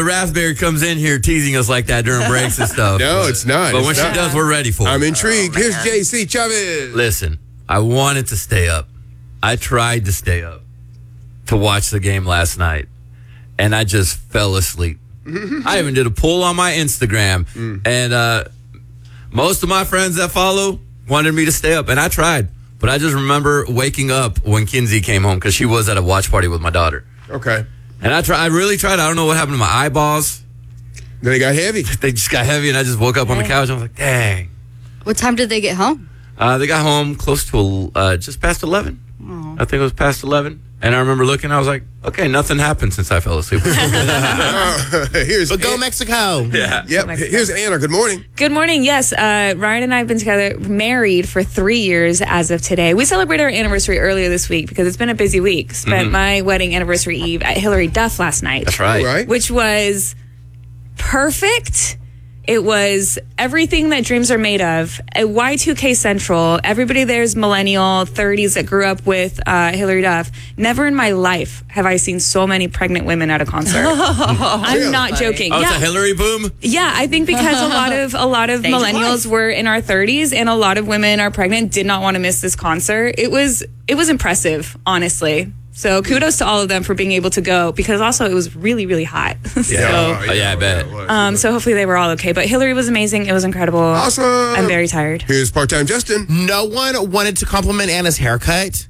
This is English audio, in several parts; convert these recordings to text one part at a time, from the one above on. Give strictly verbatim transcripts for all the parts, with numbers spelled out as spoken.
Raspberry comes in here teasing us like that during breaks and stuff. No, it's not. But it's when not. she does, we're ready for it. I'm intrigued. Here's J C Chavez. Listen, I wanted to stay up. I tried to stay up to watch the game last night, and I just fell asleep. I even did a poll on my Instagram, mm. and uh, most of my friends that follow wanted me to stay up, and I tried. But I just remember waking up when Kinsey came home because she was at a watch party with my daughter. Okay. And I try, I really tried. I don't know what happened to my eyeballs. They got heavy. They just got heavy, and I just woke up on the couch. And I was like, dang. What time did they get home? Uh, they got home close to uh, just past eleven. Oh. I think it was past eleven. And I remember looking, I was like, okay, nothing happened since I fell asleep. uh, here's but go Ann- Mexico. Yeah. Yep. Mexico. Here's Anna. Good morning. Good morning. Yes, uh, Ryan and I have been together, married for three years as of today. We celebrated our anniversary earlier this week because it's been a busy week. Spent Mm-hmm. my wedding anniversary eve at Hillary Duff last night. That's right. Right. Which was perfect. It was everything that dreams are made of. At Y two K Central, everybody there's millennial, thirties that grew up with uh, Hillary Duff. Never in my life have I seen so many pregnant women at a concert. I'm Really? not joking. Oh, yeah. it's a Hillary boom? Yeah, I think because a lot of a lot of Stage of millennials life. were in our thirties and a lot of women are pregnant, did not want to miss this concert. It was it was impressive, honestly. So kudos to all of them for being able to go because also it was really, really hot. so, Oh, yeah, I bet. it was. um, so hopefully they were all okay. But Hillary was amazing. It was incredible. Awesome. I'm very tired. Here's part-time Justin. No one wanted to compliment Anna's haircut.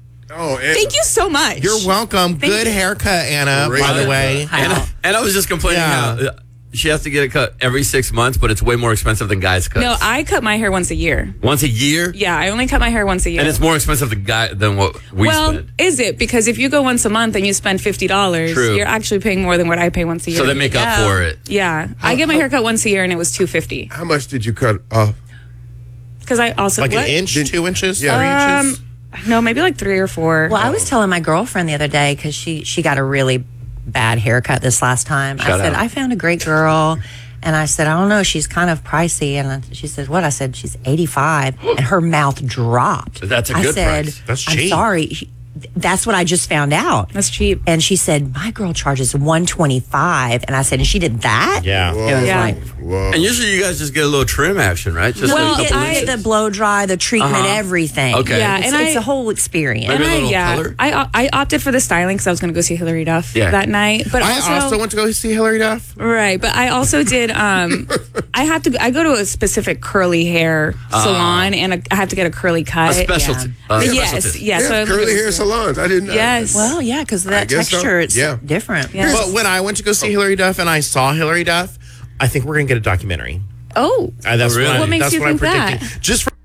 Oh, Anna. Thank you so much. You're welcome. Good you. haircut, Anna, Great by the haircut. way. And I, and I was just complaining Yeah. how uh, she has to get it cut every six months, but it's way more expensive than guys' cuts. No, I cut my hair once a year. Once a year? Yeah, I only cut my hair once a year. And it's more expensive than, guy, than what we well, spend. is it? Because if you go once a month and you spend fifty dollars, True. you're actually paying more than what I pay once a year. So they make up for it. Yeah, I get my hair cut once a year and it was two fifty. How much did you cut off? Because I also Like what? an inch, two inches, Yeah. three Um, inches. no, maybe like three or four. Well, I was telling my girlfriend the other day because she she got a really bad haircut this last time. Shout I said out. I found a great girl, and I said I don't know, she's kind of pricey, and she said what? I said she's eighty-five, and her mouth dropped. That's a I good said, price. That's I'm cheap. sorry. She- That's what I just found out. That's cheap. And she said my girl charges one twenty-five, and I said, and she did that. Yeah. It was Yeah. like. Whoa. And usually you guys just get a little trim action, right? Just Well, like a You couple I- get inches. the blow dry, the treatment, Uh-huh. everything. Okay. Yeah, it's, and it's I- a whole experience. Maybe And a I, little yeah, color? I I opted for the styling because I was going to go see Hillary Duff Yeah. that night. But I also, also went to go see Hillary Duff. right. But I also did. Um, I have to. I go to a specific curly hair salon, and a, I have to get a curly cut. a specialty. Yeah. Uh, yes, specialty. yes. Yeah, so I'm curly gonna- hair salons. I didn't know. Yes. Well, yeah, because of that guess so. texture, it's Yeah. different. Yeah. But when I went to go see Hillary Duff and I saw Hillary Duff, I think we're going to get a documentary. Oh, Uh, that's Oh, really? what, I, What makes that's you what I'm think that? predicting. Just for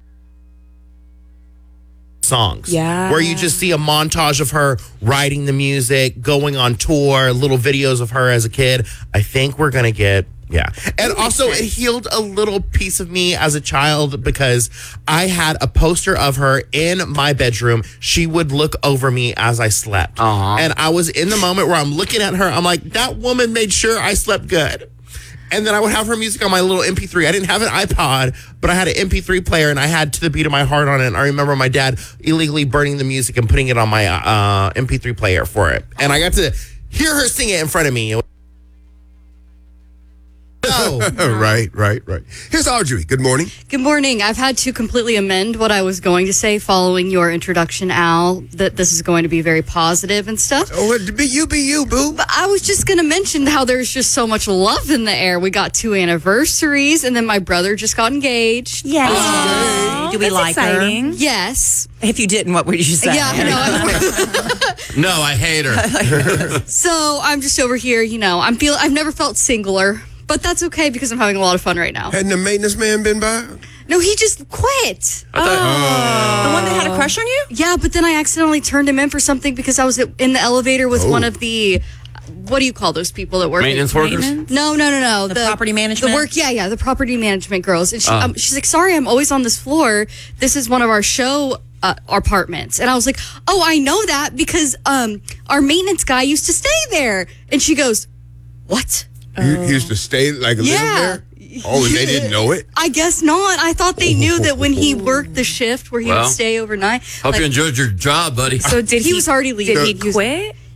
songs. Yeah. Where you just see a montage of her writing the music, going on tour, little videos of her as a kid. I think we're going to get, yeah. And also, it healed a little piece of me as a child because I had a poster of her in my bedroom. She would look over me as I slept. Uh-huh. And I was in the moment where I'm looking at her. I'm like, that woman made sure I slept good. And then I would have her music on my little M P three. I didn't have an iPod, but I had an M P three player, and I had To the Beat of My Heart on it. And I remember my dad illegally burning the music and putting it on my uh, M P three player for it. And I got to hear her sing it in front of me. Oh, right, right, right. Here's Audrey. Good morning. Good morning. I've had to completely amend what I was going to say following your introduction, Al, that this is going to be very positive and stuff. Oh, it- be you, be you, boo. But I was just going to mention how there's just so much love in the air. We got two anniversaries, and then my brother just got engaged. Yeah. Do we that's like exciting. her? Yes. If you didn't, what would you say? Yeah, I know. No, I hate her. So I'm just over here, you know, I'm feel I've never felt singler, but that's okay because I'm having a lot of fun right now. Hadn't the maintenance man been by? No, he just quit. The one that had a crush on you? Yeah, but then I accidentally turned him in for something because I was in the elevator with Oh. one of the, what do you call those people that work? Maintenance workers? Maintenance? No, no, no, no. The property management? The work, yeah, yeah, the property management girls. And she, Oh. um, she's like, sorry, I'm always on this floor. This is one of our show uh, apartments. And I was like, oh, I know that because um, our maintenance guy used to stay there. And she goes, what? You he used to stay, like, live Yeah. there? Oh, and they didn't know it? I guess not. I thought they knew that when he worked the shift where he Well, would stay overnight. Hope like, you enjoyed your job, buddy. So did He he, was already leaving. Did he He was- quit?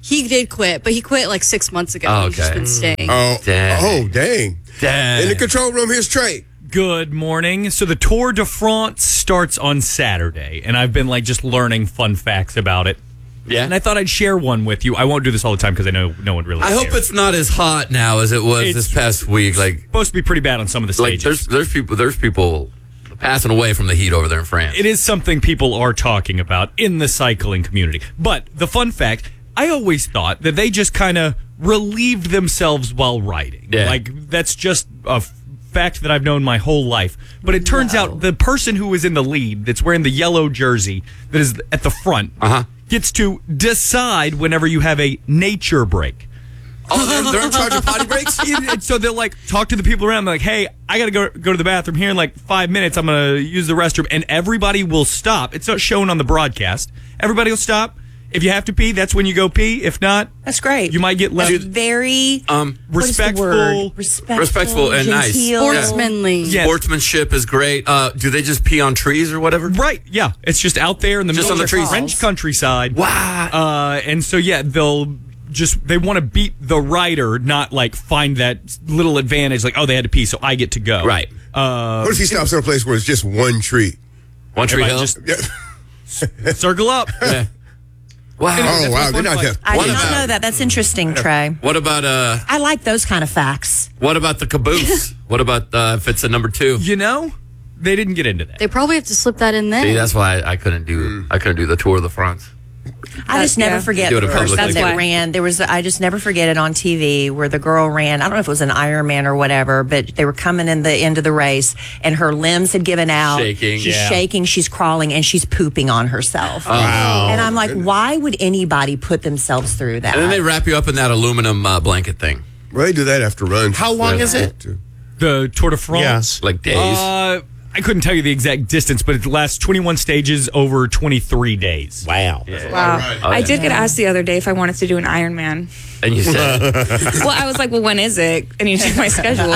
He did quit, but he quit like six months ago. Oh, He's just okay. been staying. Oh, Dang. oh, dang. Dang. In the control room, here's Trey. Good morning. So the Tour de France starts on Saturday, and I've been like just learning fun facts about it. Yeah. And I thought I'd share one with you. I won't do this all the time because I know no one really I hope cares. it's not as hot now as it was It's this past week. Like, supposed to be pretty bad on some of the like stages. there's there's people there's people passing away from the heat over there in France. It is something people are talking about in the cycling community. But the fun fact, I always thought that they just kind of relieved themselves while riding. Yeah. Like, that's just a f- fact that I've known my whole life. But it turns out the person who is in the lead, that's wearing the yellow jersey, that is at the front, Uh-huh. gets to decide whenever you have a nature break. Oh, they're, they're in charge of potty breaks? And so they'll like talk to the people around, like, hey, I gotta go go to the bathroom here in like five minutes. I'm gonna use the restroom, and everybody will stop. It's not shown on the broadcast. Everybody will stop. If you have to pee, that's when you go pee. If not, That's great. you might get left. That's very Um, what is the respectful- word? respectful, Respectful and nice. genteel. Sportsmanly. Yeah. Sportsmanship is great. Uh, do they just pee on trees or whatever? Right, yeah. It's just out there in the Just middle on of the the trees. French countryside. Wow. Uh, and so, yeah, they'll just, they want to beat the rider, not like find that little advantage, like, oh, they had to pee, so I get to go. Right. Uh, What if he stops in a place where it's just one tree? One Tree everybody Hill? just Yeah. circle up. Yeah. Wow. Oh, wow. They're not that. I What did not about- know that. That's interesting, Trey. What about uh? I like those kind of facts. What about the caboose? What about uh, if it's a number two? You know, they didn't get into that. They probably have to slip that in there. See, that's why I, I couldn't do I couldn't do the Tour de France. I just never yeah. forget Do it the publicly. person That's that why. ran. There was, I just never forget it on T V where the girl ran. I don't know if it was an Ironman or whatever, but they were coming in the end of the race and her limbs had given out. Shaking. She's Yeah. shaking. She's crawling and she's pooping on herself. Wow. And I'm like, why would anybody put themselves through that? And then they wrap you up in that aluminum uh, blanket thing, Well, they do that after runs. How long is it? The Tour de France? like days. Uh, I couldn't tell you the exact distance, but it lasts twenty-one stages over twenty-three days. Wow. Wow. Oh, I yeah. did get asked the other day if I wanted to do an Ironman. and you said, Well, I was like, well, when is it? And you check my schedule.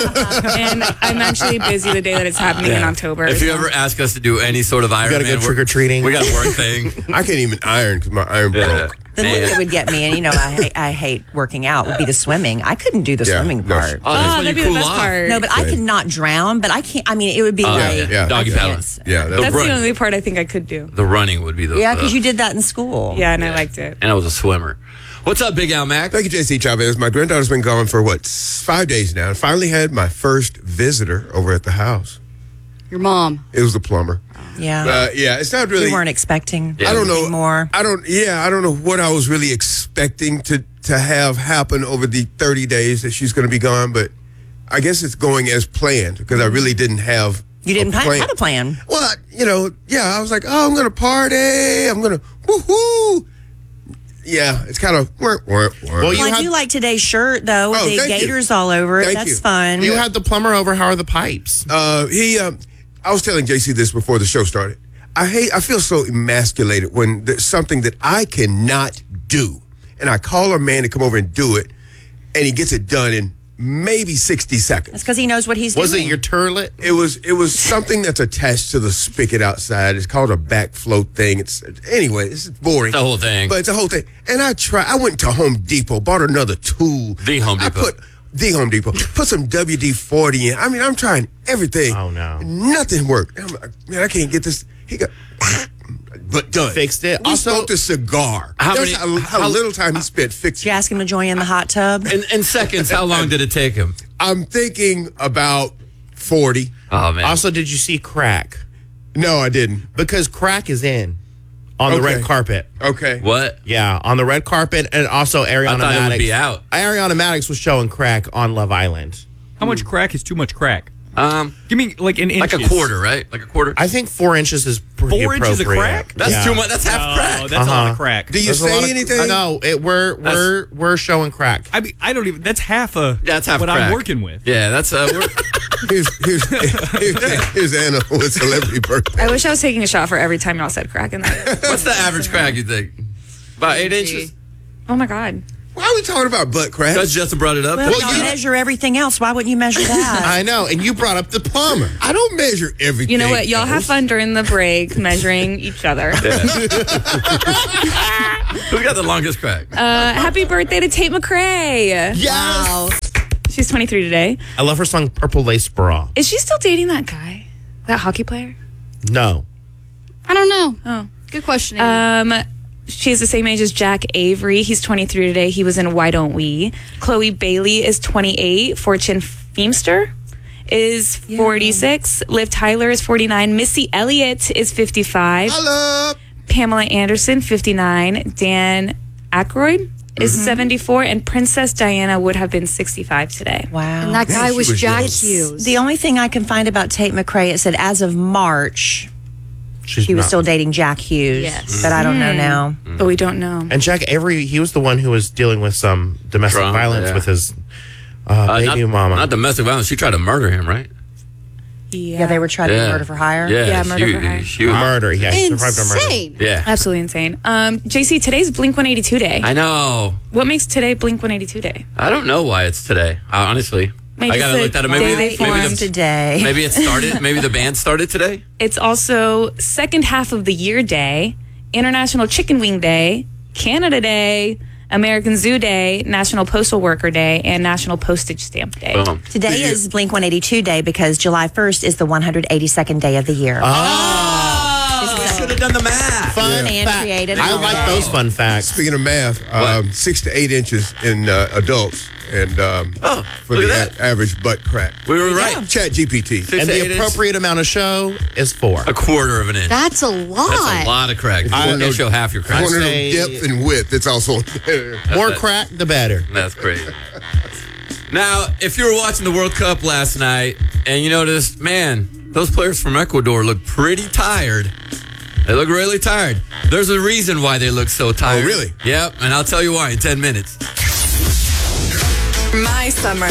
And I'm actually busy the day that it's happening in Yeah. October. if you so- ever ask us to do any sort of Iron gotta Man, go we're- trick-or-treating. We got a work thing. I can't even iron because my iron Yeah. broke. the look Man. that would get me, and you know, I hate, I hate working out, would be the swimming. I couldn't do the Yeah, swimming no. part. Oh, that's Oh, when that'd you be the cool best off. part. No, but I could not drown, but I can't, I mean, it would be Oh, like, yeah, yeah. Doggy I paddling. can't. Yeah, that That's was, run. the only part I think I could do. The running would be the Yeah, because uh, you did that in school. Yeah, and I liked it. and I was a swimmer. What's up, Big Al Mac? Thank you, J C Chavez. My granddaughter's been gone for what, s- five days now. I finally had my first visitor over at the house. Your mom. It was the plumber. Yeah. Uh, yeah, it's not really. We weren't expecting I don't know. anything more. I don't. Yeah, I don't know what I was really expecting to to have happen over the thirty days that she's going to be gone. But I guess it's going as planned because I really didn't have. You didn't a plan, plan. have a plan. Well, you know, yeah, I was like, oh, I'm going to party. I'm going to woohoo. Yeah, it's kind of work, work, work. Well, you Well, I had- do like today's shirt, though, with Oh, the thank you. gators all over it. Thank That's you. fun. You had the plumber over. How are the pipes? Uh, he, um, I was telling J C this before the show started. I hate, I feel so emasculated when there's something that I cannot do. And I call a man to come over and do it, and he gets it done in maybe sixty seconds. That's because he knows what he's Was doing. it your turlet? It was, it was something that's attached to the spigot outside. It's called a backflow thing. It's, anyway, it's boring. The whole thing. But it's a whole thing. And I tried, I went to Home Depot, bought another tool. The Home Depot. I put, the Home Depot. Put some W D forty in. I mean, I'm trying everything. Oh, no. Nothing worked. I'm like, man, I can't get this. He got, but done. Fixed it. We Also- smoked a cigar. How That's many- how, how how- little time he spent Did fixing. you ask him to join in the hot tub? In, in seconds, how long did it take him? I'm thinking about forty. Oh man. Also, did you see crack? No, I didn't. Because crack is in on the Okay. red carpet. Okay. what? Yeah, on the red carpet, and also Ariana I thought it would Maddox. be out. Ariana Maddox was showing crack on Love Island. How much crack is too much crack? Um, Give me like an inch. like a quarter, right? Like a quarter. I think four inches is pretty Four inches of appropriate. crack? That's Yeah. too much. That's half Oh, crack. that's a lot Uh-huh. of crack. Do you There's a lot say of- anything? No, it, we're we're we're showing crack. I mean, I don't even. That's half a. Yeah, that's half what crack. I'm working with. Yeah, that's uh. We're, Here's, here's, here's, here's Anna with celebrity birthday. I wish I was taking a shot for every time y'all said crack in that. what's the average crack you think? About eight inches. Oh my God. Why are we talking about butt crack? Because Justin brought it up. Well, Well, y'all you- measure everything else. Why wouldn't you measure that? I know, and you brought up the plumber. I don't measure everything. You know what? Y'all have else. fun during the break measuring each other. Who got the longest crack? Uh, happy birthday to Tate McRae. Yes. She's twenty-three today. I love her song Purple Lace Bra. Is she still dating that guy? That hockey player? No. I don't know. Oh. Good question. Um, she's the same age as Jack Avery. He's twenty-three today. He was in Why Don't We? Chloe Bailey is twenty-eight. Fortune Feimster is forty-six. Liv Tyler is forty-nine. Missy Elliott is fifty-five. Hello. Pamela Anderson, fifty-nine. Dan Aykroyd is seventy-four. And Princess Diana would have been sixty-five today. Wow. and that guy Man, she was, was Jack young. Hughes. The only thing I can find about Tate McRae, it said as of March, She's he was not. still dating Jack Hughes. Yes. But I don't know now. But we don't know. And Jack Avery, he was the one who was dealing with some domestic Trauma, violence yeah. with his uh, Uh, baby not, mama. Not domestic violence. She tried to murder him, right? Yeah. Yeah, they were trying to murder for hire. Yeah, Yeah, she, murder for hire. She was, murder. Yeah, he survived a murder. Insane. Yeah. Absolutely insane. Um, J C, today's Blink one eighty-two day. I know. What makes today Blink one eighty-two day? I don't know why it's today. Uh, honestly, Maybe I gotta it's look the at it. day Maybe, they maybe, formed the, Today. maybe it started. Maybe the band started today. It's also second half of the year day, International Chicken Wing Day, Canada Day, American Zoo Day, National Postal Worker Day, and National Postage Stamp Day. Boom. Today is Blink one eighty-two Day because July first is the one hundred eighty-second day of the year. Oh, I should have done the math. Fun and fact. created I all like that. those fun facts. Speaking of math, um, six to eight inches in uh, adults, and um, Oh, for look the at that. a- average butt crack. We were right. Chat G P T. Six And to eight the inch, appropriate amount of show is four. a quarter of an inch. That's a lot. That's a lot of crack. You I can't know- show half your I crack. want to know say- depth and width. It's also More that. crack, the better. That's crazy. Now, if you were watching the World Cup last night and you noticed, man, those players from Ecuador look pretty tired. They look really tired. There's a reason why they look so tired. Oh, really? Yep, and I'll tell you why in ten minutes. My summer.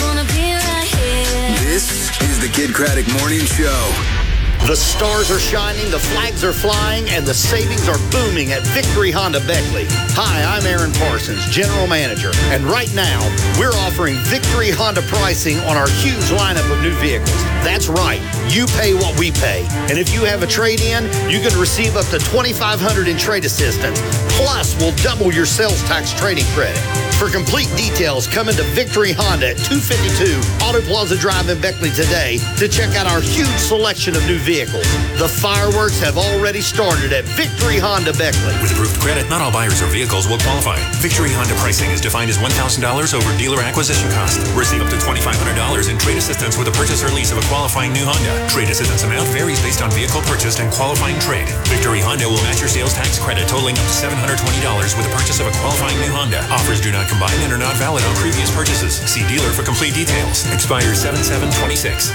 This is the Kid Craddock Morning Show. The stars are shining, the flags are flying, and the savings are booming at Victory Honda Beckley. Hi, I'm Aaron Parsons, General Manager, and right now, we're offering Victory Honda pricing on our huge lineup of new vehicles. That's right, you pay what we pay. And if you have a trade-in, you can receive up to twenty-five hundred dollars in trade assistance. Plus, we'll double your sales tax trading credit. For complete details, come into Victory Honda at two fifty-two Auto Plaza Drive in Beckley today to check out our huge selection of new vehicles. The fireworks have already started at Victory Honda Beckley. With approved credit, not all buyers or vehicles will qualify. Victory Honda pricing is defined as one thousand dollars over dealer acquisition cost. Receive up to twenty-five hundred dollars in trade assistance with a purchase or lease of a qualifying new Honda. Trade assistance amount varies based on vehicle purchased and qualifying trade. Victory Honda will match your sales tax credit totaling up to seven hundred twenty dollars with a purchase of a qualifying new Honda. Offers do not combine and are not valid on previous purchases. See dealer for complete details. Expires seven seven twenty-six.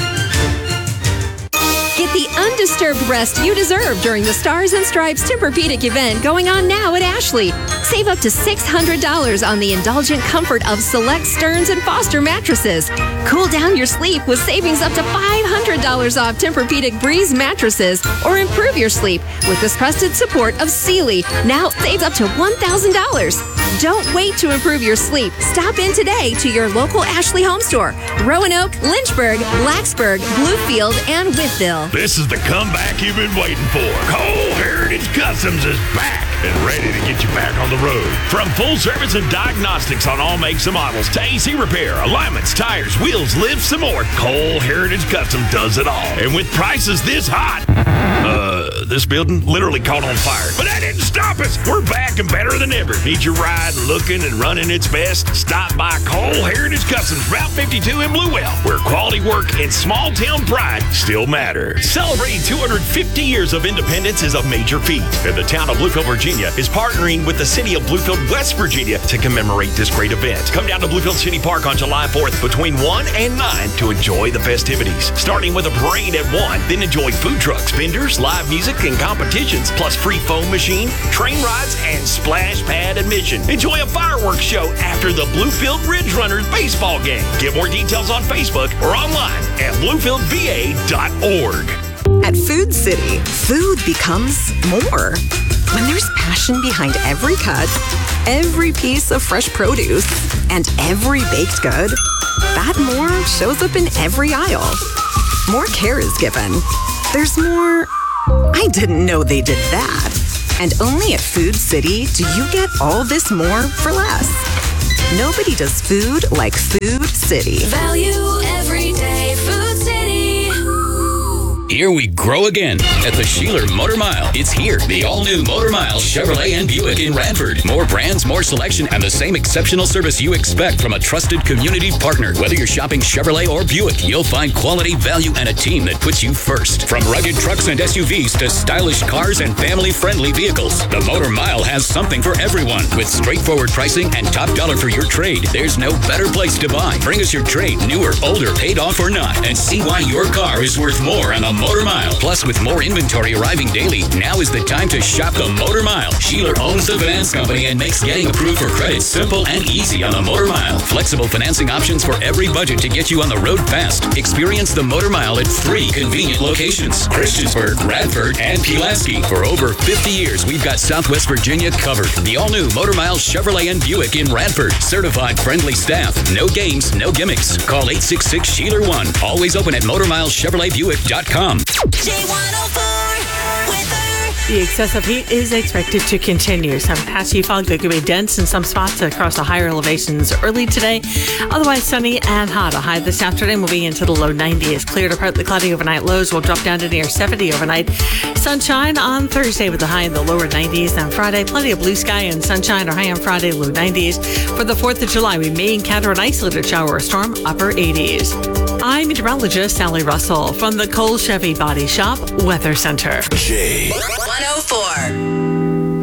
Get the undisturbed rest you deserve during the Stars and Stripes Tempur-Pedic event going on now at Ashley. Save up to six hundred dollars on the indulgent comfort of select Stearns and Foster mattresses. Cool down your sleep with savings up to five hundred dollars off Tempur-Pedic Breeze mattresses, or improve your sleep with the trusted support of Sealy. Now save up to one thousand dollars. Don't wait to improve your sleep. Stop in today to your local Ashley home store. Roanoke, Lynchburg, Blacksburg, Bluefield, and Whitville. This is the comeback you've been waiting for. Cole Heritage Customs is back and ready to get you back on the road. From full service and diagnostics on all makes and models to A C repair, alignments, tires, wheels, lifts, and more, Cole Heritage Custom does it all. And with prices this hot, uh, this building literally caught on fire. But that didn't stop us. We're back and better than ever. Need your ride looking and running its best? Stop by Cole Heritage Customs, Route fifty-two in Bluewell, where quality work and small town pride still matter. Celebrating two hundred fifty years of independence is a major feat, and the town of Bluefield, Virginia is partnering with the city of Bluefield, West Virginia to commemorate this great event. Come down to Bluefield City Park on July fourth between one and nine to enjoy the festivities. Starting with a parade at one, then enjoy food trucks, vendors, live music, and competitions, plus free foam machine, train rides, and splash pad admission. Enjoy a fireworks show after the Bluefield Ridge Runners baseball game. Get more details on Facebook or online at bluefield v a dot org. At Food City, food becomes more. When there's passion behind every cut, every piece of fresh produce, and every baked good, that more shows up in every aisle. More care is given. There's more, I didn't know they did that. And only at Food City do you get all this more for less. Nobody does food like Food City. Value every day, Food City. Here we grow again at the Sheeler Motor Mile. It's here, the all-new Motor Mile Chevrolet and Buick in Radford. More brands, more selection, and the same exceptional service you expect from a trusted community partner. Whether you're shopping Chevrolet or Buick, you'll find quality, value, and a team that puts you first. From rugged trucks and S U Vs to stylish cars and family-friendly vehicles, the Motor Mile has something for everyone. With straightforward pricing and top dollar for your trade, there's no better place to buy. Bring us your trade, new or older, paid off or not, and see why your car is worth more on the Motor Mile. Plus, with more inventory arriving daily, now is the time to shop the Motor Mile. Sheeler owns the finance company and makes getting approved for credit simple and easy on the Motor Mile. Flexible financing options for every budget to get you on the road fast. Experience the Motor Mile at three convenient locations: Christiansburg, Radford, and Pulaski. For over fifty years, we've got Southwest Virginia covered. The all-new Motor Mile Chevrolet and Buick in Radford. Certified friendly staff. No games, no gimmicks. Call eight six six, Sheeler one. Always open at motor mile chevrolet buick dot com. J one oh four weather. The excessive heat is expected to continue. Some patchy fog that could be dense in some spots across the higher elevations early today. Otherwise sunny and hot. A high this afternoon will be into the low nineties. Clear to partly cloudy overnight. Lows will drop down to near seventy overnight. Sunshine on Thursday with a high in the lower nineties. On Friday, plenty of blue sky and sunshine. Or high on Friday, low nineties. For the fourth of July, we may encounter an isolated shower or storm, upper eighties. I'm meteorologist Sally Russell from the Cole Chevy Body Shop Weather Center. J one oh four.